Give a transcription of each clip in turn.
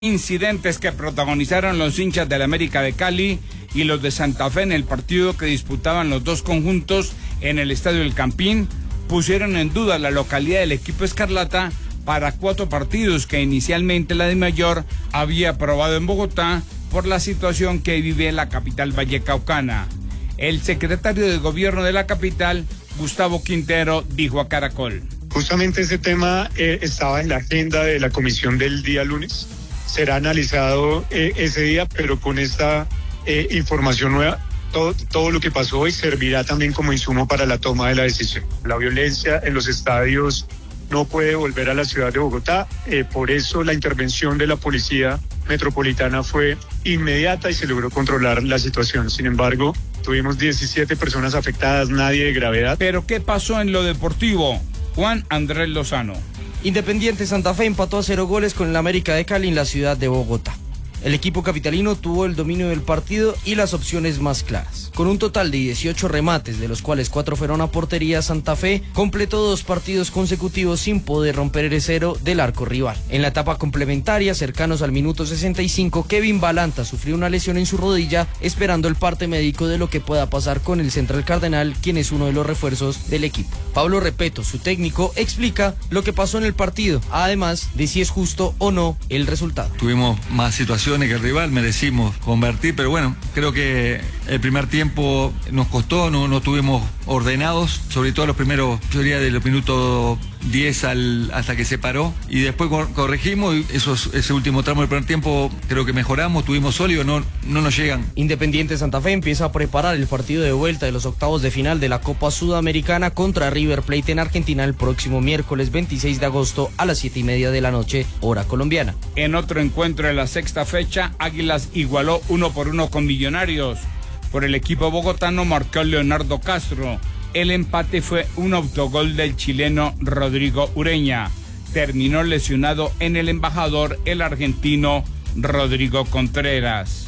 Incidentes que protagonizaron los hinchas del América de Cali y los de Santa Fe en el partido que disputaban los dos conjuntos en el Estadio El Campín pusieron en duda la localidad del equipo escarlata para 4 partidos que inicialmente la DIMAYOR había aprobado en Bogotá por la situación que vive la capital vallecaucana. El secretario de Gobierno de la capital, Gustavo Quintero, dijo a Caracol: Justamente ese tema estaba en la agenda de la comisión del día lunes. Será analizado ese día, pero con esta información nueva, todo lo que pasó hoy servirá también como insumo para la toma de la decisión. La violencia en los estadios no puede volver a la ciudad de Bogotá, por eso la intervención de la Policía Metropolitana fue inmediata y se logró controlar la situación. Sin embargo, tuvimos 17 personas afectadas, nadie de gravedad. ¿Pero qué pasó en lo deportivo? Juan Andrés Lozano. Independiente Santa Fe empató a 0 goles con el América de Cali en la ciudad de Bogotá. El equipo capitalino tuvo el dominio del partido y las opciones más claras. Con un total de 18 remates, de los cuales 4 fueron a portería, Santa Fe completó 2 partidos consecutivos sin poder romper el cero del arco rival. En la etapa complementaria, cercanos al minuto 65, Kevin Balanta sufrió una lesión en su rodilla, esperando el parte médico de lo que pueda pasar con el central cardenal, quien es uno de los refuerzos del equipo. Pablo Repeto, su técnico, explica lo que pasó en el partido, además de si es justo o no el resultado. Tuvimos más situaciones que el rival, merecimos convertir, pero bueno, creo que el primer tiempo nos costó, no estuvimos ordenados, sobre todo los primeros, yo diría de los minutos 10 hasta que se paró, y después corregimos, y ese último tramo del primer tiempo creo que mejoramos, tuvimos sólido, no nos llegan. Independiente Santa Fe empieza a preparar el partido de vuelta de los octavos de final de la Copa Sudamericana contra River Plate en Argentina el próximo miércoles 26 de agosto a las 7:30 de la noche, hora colombiana. En otro encuentro de la sexta fecha, Águilas igualó 1-1 con Millonarios. Por el equipo bogotano marcó Leonardo Castro. El empate fue un autogol del chileno Rodrigo Ureña. Terminó lesionado en el embajador el argentino Rodrigo Contreras.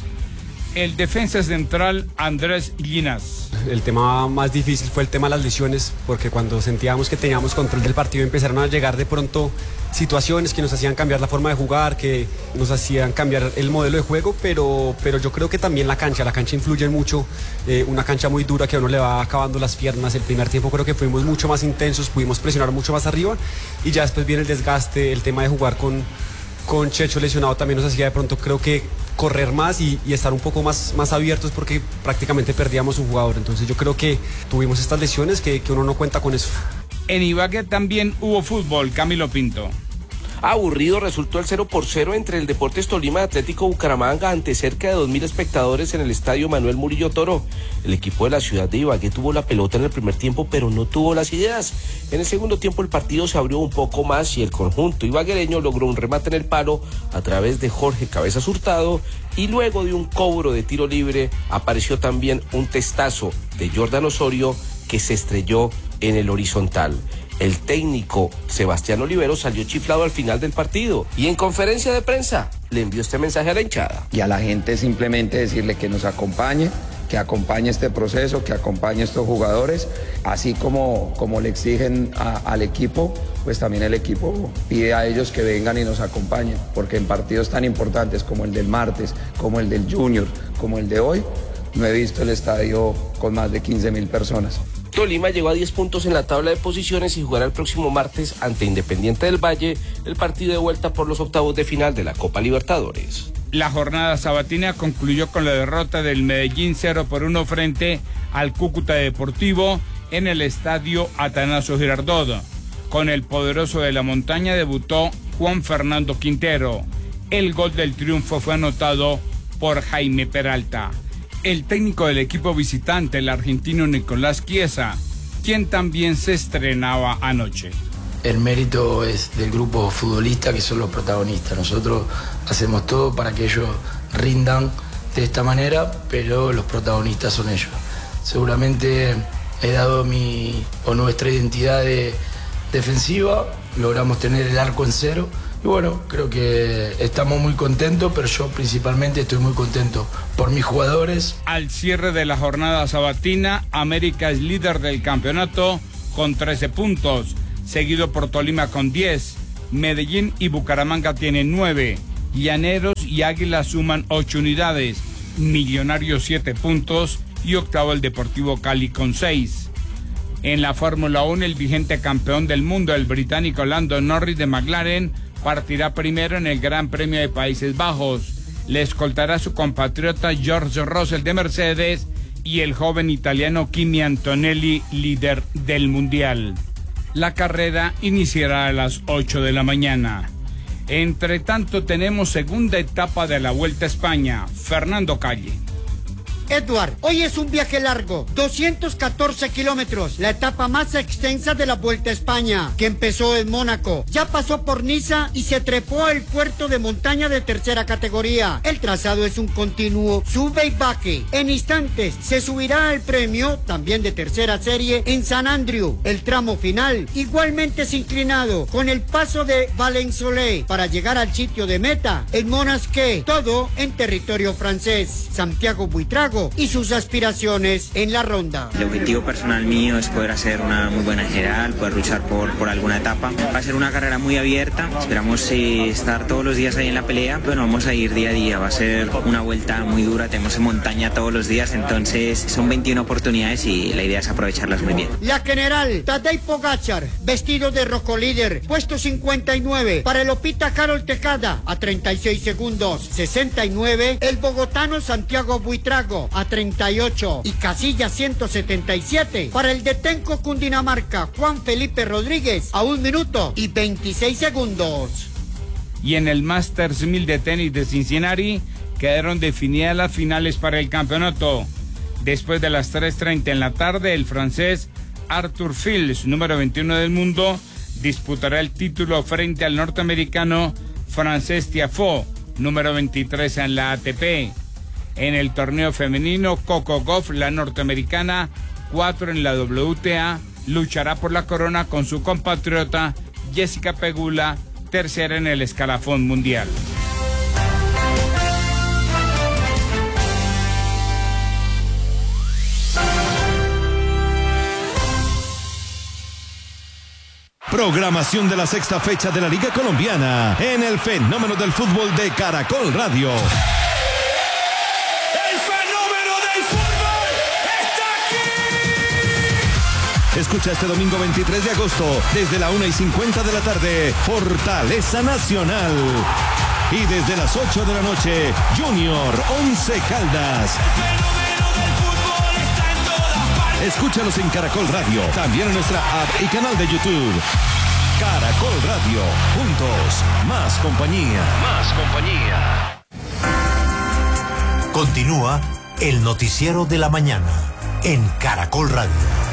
El defensa central Andrés Llinas. El tema más difícil fue el tema de las lesiones, porque cuando sentíamos que teníamos control del partido empezaron a llegar de pronto situaciones que nos hacían cambiar la forma de jugar, que nos hacían cambiar el modelo de juego, pero yo creo que también la cancha influye mucho, una cancha muy dura que a uno le va acabando las piernas. El primer tiempo creo que fuimos mucho más intensos, pudimos presionar mucho más arriba, y ya después viene el desgaste, el tema de jugar con Checho lesionado también nos hacía de pronto creo que correr más y estar un poco más abiertos, porque prácticamente perdíamos un jugador. Entonces yo creo que tuvimos estas lesiones que uno no cuenta con eso. En Ibagué también hubo fútbol, Camilo Pinto. Aburrido resultó el 0-0 entre el Deportes Tolima y Atlético Bucaramanga ante cerca de 2.000 espectadores en el estadio Manuel Murillo Toro. El equipo de la ciudad de Ibagué tuvo la pelota en el primer tiempo, pero no tuvo las ideas. En el segundo tiempo el partido se abrió un poco más y el conjunto ibaguereño logró un remate en el palo a través de Jorge Cabezas Hurtado, y luego de un cobro de tiro libre apareció también un testazo de Jordan Osorio que se estrelló en el horizontal. El técnico Sebastián Olivero salió chiflado al final del partido y en conferencia de prensa le envió este mensaje a la hinchada. Y a la gente simplemente decirle que nos acompañe, que acompañe este proceso, que acompañe a estos jugadores, así como le exigen al equipo, pues también el equipo pide a ellos que vengan y nos acompañen, porque en partidos tan importantes como el del martes, como el del Junior, como el de hoy, no he visto el estadio con más de 15.000 personas. Tolima llegó a 10 puntos en la tabla de posiciones y jugará el próximo martes ante Independiente del Valle el partido de vuelta por los octavos de final de la Copa Libertadores. La jornada sabatina concluyó con la derrota del Medellín 0-1 frente al Cúcuta Deportivo en el estadio Atanasio Girardot. Con el poderoso de la montaña debutó Juan Fernando Quintero. El gol del triunfo fue anotado por Jaime Peralta. El técnico del equipo visitante, el argentino Nicolás Chiesa, quien también se estrenaba anoche. El mérito es del grupo futbolista, que son los protagonistas. Nosotros hacemos todo para que ellos rindan de esta manera, pero los protagonistas son ellos. Seguramente he dado nuestra identidad defensiva, logramos tener el arco en cero. Y bueno, creo que estamos muy contentos, pero yo principalmente estoy muy contento por mis jugadores. Al cierre de la jornada sabatina, América es líder del campeonato con 13 puntos, seguido por Tolima con 10. Medellín y Bucaramanga tienen 9. Llaneros y Águilas suman 8 unidades, Millonarios 7 puntos y octavo el Deportivo Cali con 6. En la Fórmula 1, el vigente campeón del mundo, el británico Lando Norris de McLaren, partirá primero en el Gran Premio de Países Bajos. Le escoltará su compatriota George Russell de Mercedes y el joven italiano Kimi Antonelli, líder del Mundial. La carrera iniciará a las 8 de la mañana. Entre tanto, tenemos segunda etapa de la Vuelta a España. Fernando Calle. Edward, hoy es un viaje largo, 214 kilómetros, la etapa más extensa de la Vuelta a España, que empezó en Mónaco, ya pasó por Niza y se trepó al puerto de montaña de tercera categoría. El trazado es un continuo sube y baje. En instantes se subirá al premio, también de tercera serie, en San Andrew. El tramo final igualmente es inclinado, con el paso de Valensolé para llegar al sitio de meta, el Monasqué, todo en territorio francés. Santiago Buitrago y sus aspiraciones en la ronda. El objetivo personal mío es poder hacer una muy buena general, poder luchar por alguna etapa. Va a ser una carrera muy abierta, esperamos estar todos los días ahí en la pelea. Bueno, vamos a ir día a día, va a ser una vuelta muy dura, tenemos en montaña todos los días, entonces son 21 oportunidades y la idea es aprovecharlas muy bien. La general Tadej Pogačar, vestido de rojo líder, puesto 59, para el Opita Carol Tejada a 36 segundos, 69, el bogotano Santiago Buitrago a 38 y casilla 177 para el de Tenco Cundinamarca Juan Felipe Rodríguez a 1 minuto y 26 segundos. Y en el Masters 1000 de tenis de Cincinnati quedaron definidas las finales para el campeonato. Después de las 3:30 en la tarde, el francés Arthur Fils, número 21 del mundo, disputará el título frente al norteamericano Frances Tiafoe, número 23 en la ATP. En el torneo femenino, Coco Gauff, la norteamericana, 4 en la WTA, luchará por la corona con su compatriota Jessica Pegula, tercera en el escalafón mundial. Programación de la sexta fecha de la Liga Colombiana en el Fenómeno del Fútbol de Caracol Radio. Escucha este domingo 23 de agosto, desde la 1:50 de la tarde, Fortaleza Nacional. Y desde las 8 de la noche, Junior Once Caldas. Escúchalos en Caracol Radio, también en nuestra app y canal de YouTube. Caracol Radio, juntos, más compañía. Más compañía. Continúa el noticiero de la mañana en Caracol Radio.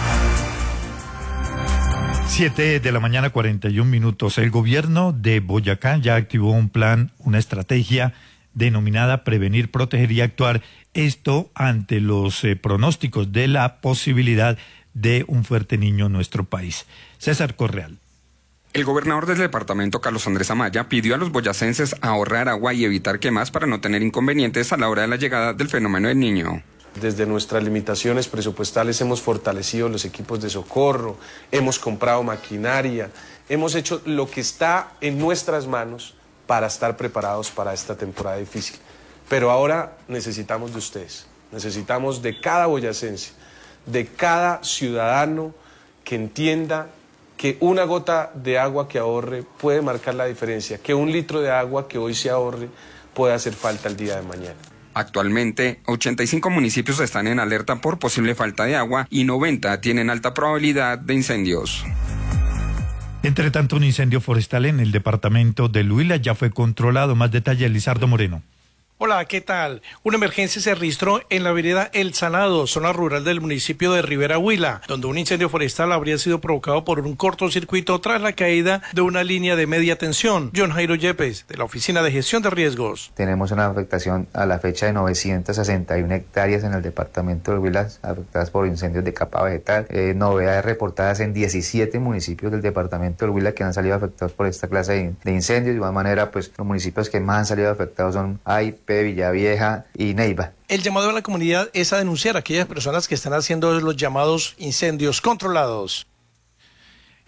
7 de la mañana, 41 minutos. El gobierno de Boyacá ya activó un plan, una estrategia denominada Prevenir, Proteger y Actuar. Esto ante los pronósticos de la posibilidad de un fuerte niño en nuestro país. César Correal. El gobernador del departamento, Carlos Andrés Amaya, pidió a los boyacenses ahorrar agua y evitar quemas para no tener inconvenientes a la hora de la llegada del fenómeno del niño. Desde nuestras limitaciones presupuestales hemos fortalecido los equipos de socorro, hemos comprado maquinaria, hemos hecho lo que está en nuestras manos para estar preparados para esta temporada difícil. Pero ahora necesitamos de ustedes, necesitamos de cada boyacense, de cada ciudadano que entienda que una gota de agua que ahorre puede marcar la diferencia, que un litro de agua que hoy se ahorre puede hacer falta el día de mañana. Actualmente, 85 municipios están en alerta por posible falta de agua y 90 tienen alta probabilidad de incendios. Entre tanto, un incendio forestal en el departamento del Huila ya fue controlado. Más detalles, Lizardo Moreno. Hola, ¿qué tal? Una emergencia se registró en la vereda El Salado, zona rural del municipio de Rivera Huila, donde un incendio forestal habría sido provocado por un cortocircuito tras la caída de una línea de media tensión. John Jairo Yepes, de la Oficina de Gestión de Riesgos. Tenemos una afectación a la fecha de 961 hectáreas en el departamento de Huila, afectadas por incendios de capa vegetal. Novedades reportadas en 17 municipios del departamento de Huila que han salido afectados por esta clase de incendios. De igual manera, pues los municipios que más han salido afectados son Aipe, Villavieja y Neiva. El llamado a la comunidad es a denunciar a aquellas personas que están haciendo los llamados incendios controlados.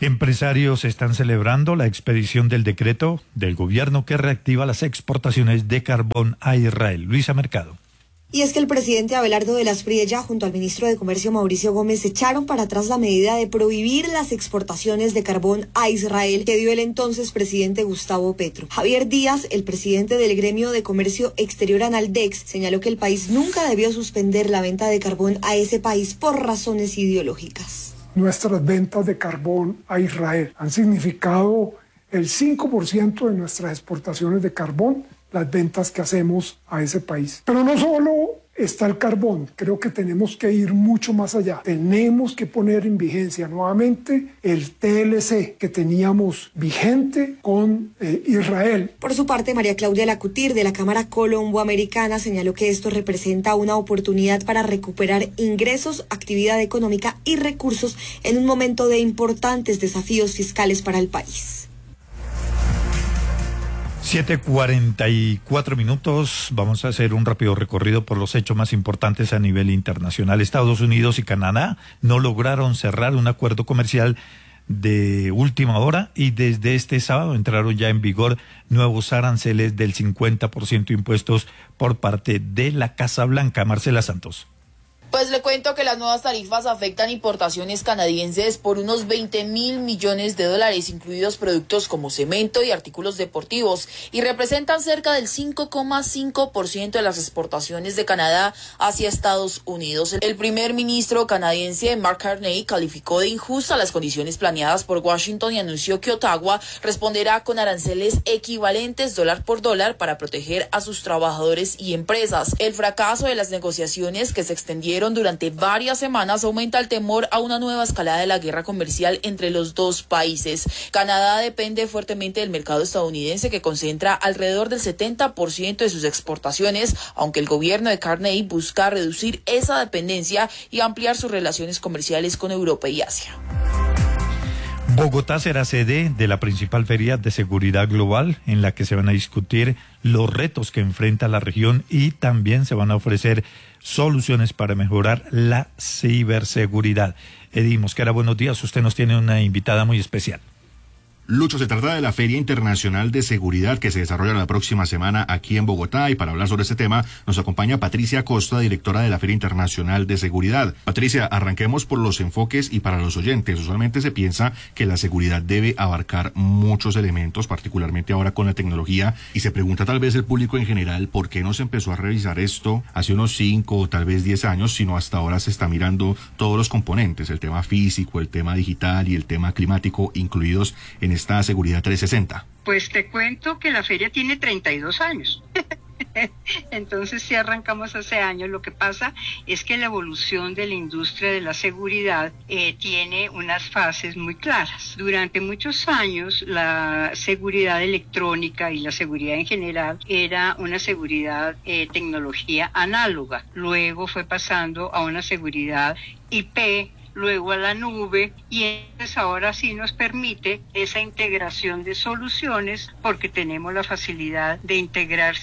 Empresarios están celebrando la expedición del decreto del gobierno que reactiva las exportaciones de carbón a Israel. Luisa Mercado. Y es que el presidente Abelardo de la Espriella junto al ministro de Comercio Mauricio Gómez echaron para atrás la medida de prohibir las exportaciones de carbón a Israel que dio el entonces presidente Gustavo Petro. Javier Díaz, el presidente del gremio de comercio exterior Analdex, señaló que el país nunca debió suspender la venta de carbón a ese país por razones ideológicas. Nuestras ventas de carbón a Israel han significado el 5% de nuestras exportaciones de carbón, las ventas que hacemos a ese país. Pero no solo está el carbón, creo que tenemos que ir mucho más allá. Tenemos que poner en vigencia nuevamente el TLC que teníamos vigente con Israel. Por su parte, María Claudia Lacutir de la Cámara Colombo-Americana señaló que esto representa una oportunidad para recuperar ingresos, actividad económica y recursos en un momento de importantes desafíos fiscales para el país. 7:44 minutos. Vamos a hacer un rápido recorrido por los hechos más importantes a nivel internacional. Estados Unidos y Canadá no lograron cerrar un acuerdo comercial de última hora y desde este sábado entraron ya en vigor nuevos aranceles del 50% impuestos por parte de la Casa Blanca. Marcela Santos. Pues le cuento que las nuevas tarifas afectan importaciones canadienses por unos 20.000 millones de dólares, incluidos productos como cemento y artículos deportivos, y representan cerca del 5,5% de las exportaciones de Canadá hacia Estados Unidos. El primer ministro canadiense, Mark Carney, calificó de injustas las condiciones planeadas por Washington y anunció que Ottawa responderá con aranceles equivalentes dólar por dólar para proteger a sus trabajadores y empresas. El fracaso de las negociaciones que se extendieron durante varias semanas aumenta el temor a una nueva escalada de la guerra comercial entre los dos países. Canadá depende fuertemente del mercado estadounidense, que concentra alrededor del 70% de sus exportaciones, aunque el gobierno de Carney busca reducir esa dependencia y ampliar sus relaciones comerciales con Europa y Asia. Bogotá será sede de la principal feria de seguridad global en la que se van a discutir los retos que enfrenta la región y también se van a ofrecer soluciones para mejorar la ciberseguridad. Eddie Mosquera, buenos días. Usted nos tiene una invitada muy especial. Lucho, se trata de la Feria Internacional de Seguridad que se desarrolla la próxima semana aquí en Bogotá, y para hablar sobre este tema nos acompaña Patricia Costa, directora de la Feria Internacional de Seguridad. Patricia, arranquemos por los enfoques y para los oyentes. Usualmente se piensa que la seguridad debe abarcar muchos elementos, particularmente ahora con la tecnología, y se pregunta tal vez el público en general por qué no se empezó a revisar esto hace unos 5 o tal vez 10 años, sino hasta ahora se está mirando todos los componentes, el tema físico, el tema digital y el tema climático incluidos en esta Seguridad 360. Pues te cuento que la feria tiene 32 años. Entonces, si arrancamos hace años, lo que pasa es que la evolución de la industria de la seguridad tiene unas fases muy claras. Durante muchos años, la seguridad electrónica y la seguridad en general era una seguridad tecnología análoga. Luego fue pasando a una seguridad IP, luego a la nube, y entonces ahora sí nos permite esa integración de soluciones porque tenemos la facilidad de integrar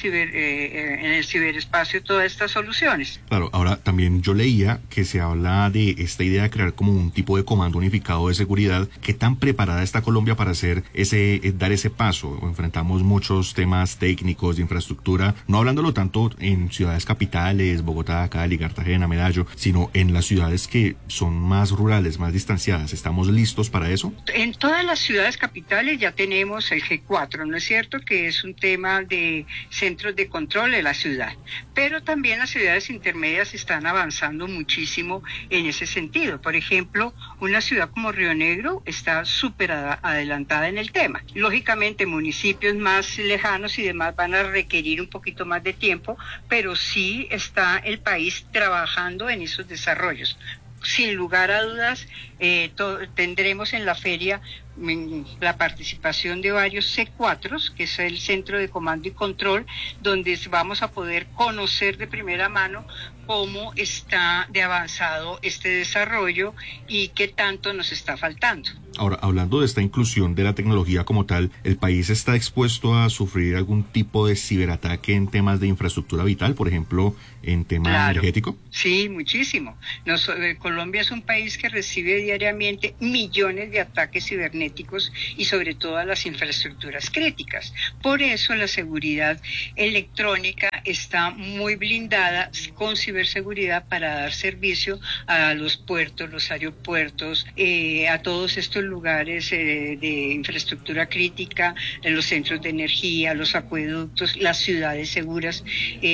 en el ciberespacio todas estas soluciones. Claro, ahora también yo leía que se habla de esta idea de crear como un tipo de comando unificado de seguridad. ¿Qué tan preparada está Colombia para dar ese paso? Enfrentamos muchos temas técnicos de infraestructura, no hablándolo tanto en ciudades capitales, Bogotá, Cali, Cartagena, Medallo, sino en las ciudades que son más rurales, más distanciadas. ¿Estamos listos para eso? En todas las ciudades capitales ya tenemos el G4, ¿no es cierto? Que es un tema de centros de control de la ciudad. Pero también las ciudades intermedias están avanzando muchísimo en ese sentido. Por ejemplo, una ciudad como Río Negro está súper adelantada en el tema. Lógicamente, municipios más lejanos y demás van a requerir un poquito más de tiempo, pero sí está el país trabajando en esos desarrollos. Sin lugar a dudas, tendremos en la feria la participación de varios C4, que es el Centro de Comando y Control, donde vamos a poder conocer de primera mano cómo está de avanzado este desarrollo y qué tanto nos está faltando. Ahora, hablando de esta inclusión de la tecnología como tal, ¿el país está expuesto a sufrir algún tipo de ciberataque en temas de infraestructura vital, por ejemplo, en tema energético? Sí, muchísimo. Colombia es un país que recibe diariamente millones de ataques cibernéticos y sobre todo a las infraestructuras críticas. Por eso la seguridad electrónica está muy blindada con ciberseguridad para dar servicio a los puertos, los aeropuertos, a todos estos lugares de infraestructura crítica, los centros de energía, los acueductos, las ciudades seguras,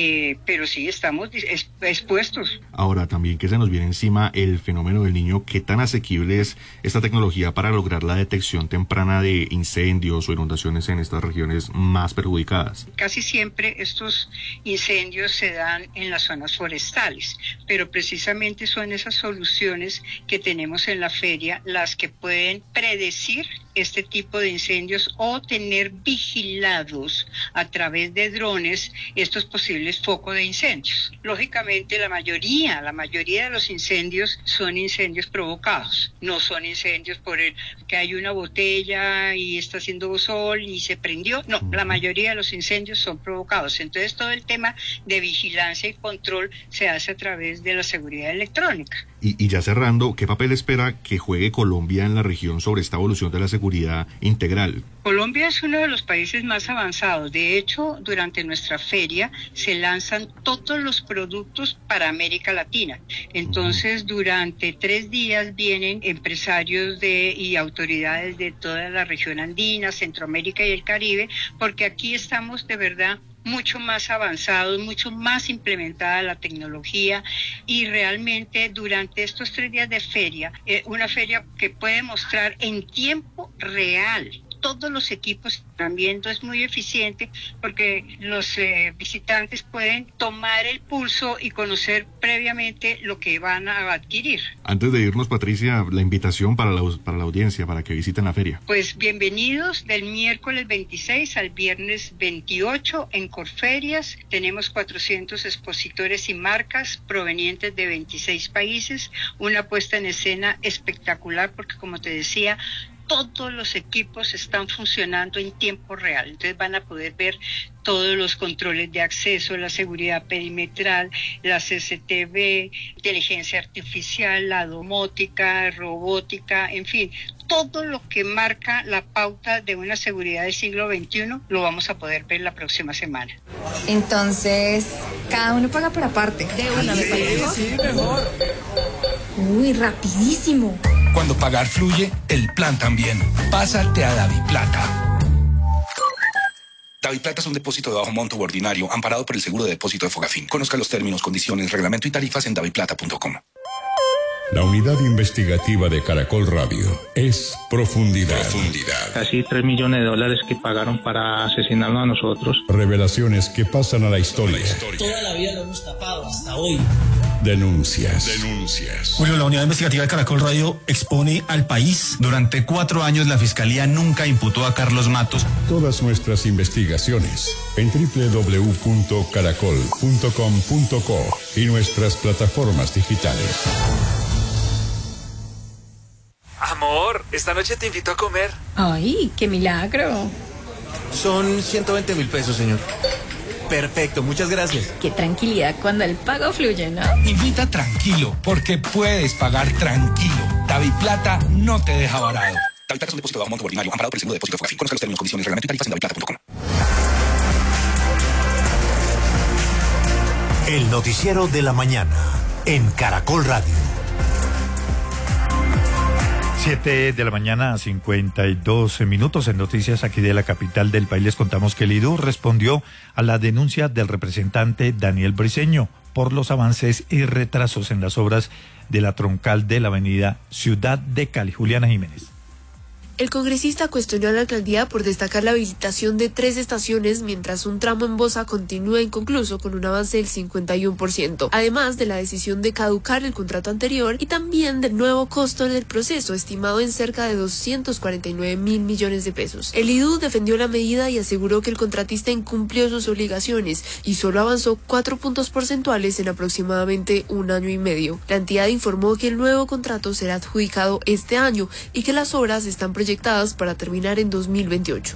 pero sí estamos expuestos. Ahora, también que se nos viene encima el fenómeno del Niño, ¿qué tan asequible es esta tecnología para lograr la detección temprana de incendios o inundaciones en estas regiones más perjudicadas? Casi siempre estos incendios se dan en las zonas forestales, pero precisamente son esas soluciones que tenemos en la feria las que pueden predecir este tipo de incendios o tener vigilados a través de drones estos posibles focos de incendios. Lógicamente la mayoría de los incendios son incendios provocados, no son incendios por que hay una botella y está haciendo sol y se prendió, no, la mayoría de los incendios son provocados. Entonces todo el tema de vigilancia y control se hace a través de la seguridad electrónica. Y ya cerrando, ¿qué papel espera que juegue Colombia en la región sobre esta evolución de la seguridad integral? Colombia es uno de los países más avanzados. De hecho, durante nuestra feria se lanzan todos los productos para América Latina. Entonces, durante 3 días vienen empresarios y autoridades de toda la región andina, Centroamérica y el Caribe, porque aquí estamos de verdad mucho más avanzados, mucho más implementada la tecnología, y realmente durante estos 3 días de feria, una feria que puede mostrar en tiempo real todos los equipos también es muy eficiente porque los visitantes pueden tomar el pulso y conocer previamente lo que van a adquirir. Antes de irnos, Patricia, la invitación para la audiencia, para que visiten la feria. Pues bienvenidos del miércoles 26 al viernes 28 en Corferias. Tenemos 400 expositores y marcas provenientes de 26 países, una puesta en escena espectacular porque, como te decía, todos los equipos están funcionando en tiempo real. Entonces van a poder ver todos los controles de acceso, la seguridad perimetral, la CCTV, inteligencia artificial, la domótica, robótica, en fin, todo lo que marca la pauta de una seguridad del siglo XXI lo vamos a poder ver la próxima semana. Entonces, cada uno paga por aparte. De una vez. Sí, mejor. Uy, rapidísimo. Cuando pagar fluye, el plan también. Pásate a DaviPlata. DaviPlata es un depósito de bajo monto ordinario amparado por el seguro de depósito de Fogafín. Conozca los términos, condiciones, reglamento y tarifas en daviplata.com. La unidad investigativa de Caracol Radio es Profundidad. Casi $3 millones que pagaron para asesinarnos a nosotros. Revelaciones que pasan a la historia. Toda la vida lo hemos tapado hasta hoy. Denuncias. Julio, la unidad investigativa de Caracol Radio expone al país. Durante 4 años la Fiscalía nunca imputó a Carlos Matos. Todas nuestras investigaciones en www.caracol.com.co y nuestras plataformas digitales. Amor, esta noche te invito a comer. Ay, qué milagro. Son 120.000 pesos, señor. Perfecto, muchas gracias. Qué tranquilidad cuando el pago fluye, ¿no? Invita tranquilo, porque puedes pagar tranquilo. DaviPlata no te deja varado. DaviPlata es un depósito de bajo monto ordinario amparado por el seguro de depósito de Fogafín. Conozca los términos, condiciones, reglamento y tarifas en daviplata.com. El noticiero de la mañana en Caracol Radio. 7 de la mañana, 52 minutos. En noticias aquí de la capital del país les contamos que el IDU respondió a la denuncia del representante Daniel Briceño por los avances y retrasos en las obras de la troncal de la avenida Ciudad de Cali. Juliana Jiménez. El congresista cuestionó a la alcaldía por destacar la habilitación de 3 estaciones, mientras un tramo en Bosa continúa inconcluso con un avance del 51%, además de la decisión de caducar el contrato anterior y también del nuevo costo del proceso, estimado en cerca de 249.000 millones de pesos. El IDU defendió la medida y aseguró que el contratista incumplió sus obligaciones y solo avanzó 4 puntos porcentuales en aproximadamente un año y medio. La entidad informó que el nuevo contrato será adjudicado este año y que las obras están proyectadas para terminar en 2028.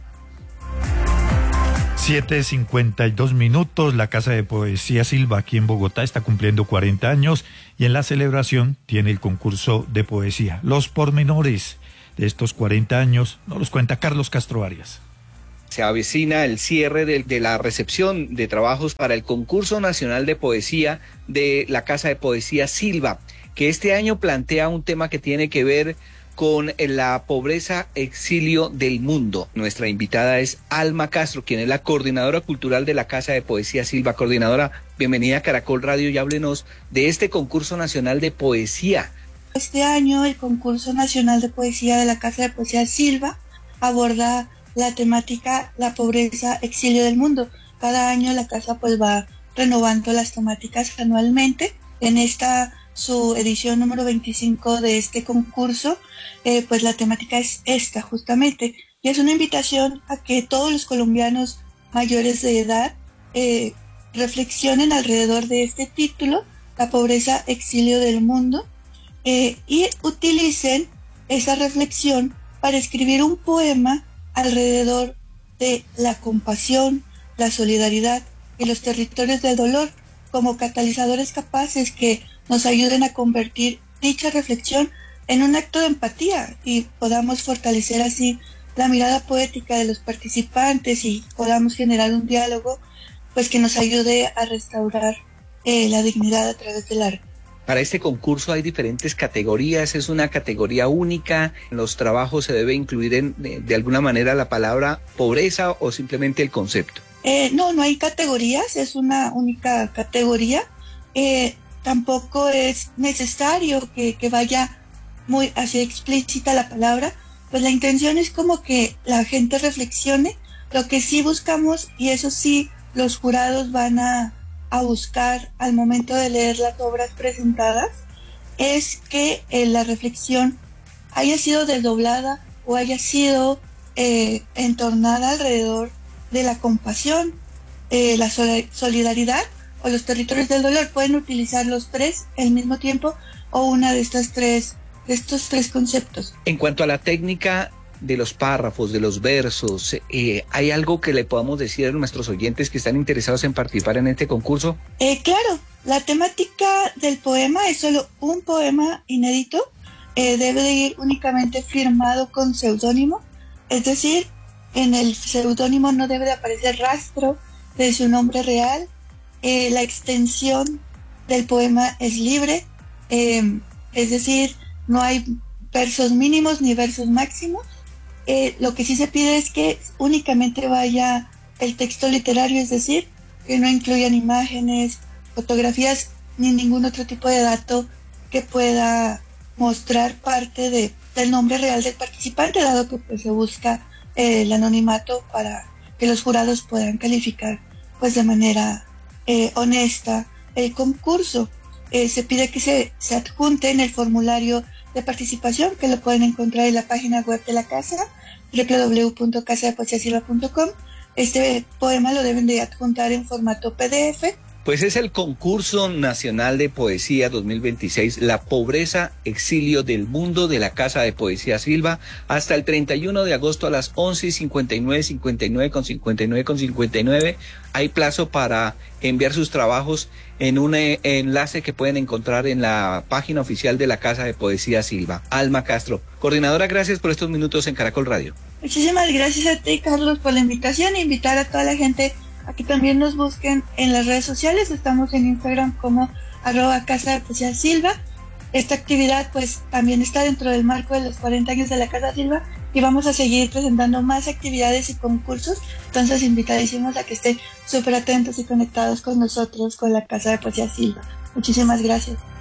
7:52 minutos. La Casa de Poesía Silva aquí en Bogotá está cumpliendo 40 años y en la celebración tiene el concurso de poesía. Los pormenores de estos 40 años nos los cuenta Carlos Castro Arias. Se avecina el cierre de la recepción de trabajos para el concurso nacional de poesía de la Casa de Poesía Silva, que este año plantea un tema que tiene que ver con la pobreza exilio del mundo. Nuestra invitada es Alma Castro, quien es la coordinadora cultural de la Casa de Poesía Silva. Coordinadora, bienvenida a Caracol Radio y háblenos de este concurso nacional de poesía. Este año el concurso nacional de poesía de la Casa de Poesía Silva aborda la temática la pobreza exilio del mundo. Cada año la casa pues va renovando las temáticas anualmente. En esta su edición número 25 de este concurso, pues la temática es esta justamente, y es una invitación a que todos los colombianos mayores de edad reflexionen alrededor de este título, la pobreza exilio del mundo, y utilicen esa reflexión para escribir un poema alrededor de la compasión, la solidaridad y los territorios del dolor como catalizadores capaces que nos ayuden a convertir dicha reflexión en un acto de empatía y podamos fortalecer así la mirada poética de los participantes y podamos generar un diálogo pues que nos ayude a restaurar la dignidad a través del arte. Para este concurso hay diferentes categorías, es una categoría única, en los trabajos se debe incluir de alguna manera la palabra pobreza o simplemente el concepto. No hay categorías, es una única categoría. Tampoco es necesario que vaya muy así explícita la palabra, pues la intención es como que la gente reflexione. Lo que sí buscamos, y eso sí los jurados van a buscar al momento de leer las obras presentadas, es que la reflexión haya sido desdoblada o haya sido entornada alrededor de la compasión, la solidaridad o los territorios del dolor. Pueden utilizar los tres al mismo tiempo o una de estos tres conceptos. En cuanto a la técnica de los párrafos, de los versos, ¿hay algo que le podamos decir a nuestros oyentes que están interesados en participar en este concurso? Claro, la temática del poema es solo un poema inédito, debe de ir únicamente firmado con seudónimo, es decir, en el seudónimo no debe de aparecer rastro de su nombre real. La extensión del poema es libre, es decir, no hay versos mínimos ni versos máximos. Lo que sí se pide es que únicamente vaya el texto literario, es decir, que no incluyan imágenes, fotografías ni ningún otro tipo de dato que pueda mostrar parte del nombre real del participante, dado que pues, se busca el anonimato para que los jurados puedan calificar pues de manera honesta el concurso. Se pide que se adjunte en el formulario de participación, que lo pueden encontrar en la página web de la casa, www.casadepoesiasilva.com. Este poema lo deben de adjuntar en formato PDF. Pues es el concurso nacional de poesía 2026, La pobreza exilio del mundo, de la Casa de Poesía Silva, hasta el 31 de agosto a las 11:59 hay plazo para enviar sus trabajos en un enlace que pueden encontrar en la página oficial de la Casa de Poesía Silva. Alma Castro, coordinadora, gracias por estos minutos en Caracol Radio. Muchísimas gracias a ti, Carlos, por la invitación e invitar a toda la gente a que también nos busquen en las redes sociales. Estamos en Instagram como @Casa de Poesía Silva. Esta actividad pues también está dentro del marco de los 40 años de la Casa Silva y vamos a seguir presentando más actividades y concursos. Entonces invitadísimos a que estén súper atentos y conectados con nosotros, con la Casa de Poesía Silva. Muchísimas gracias.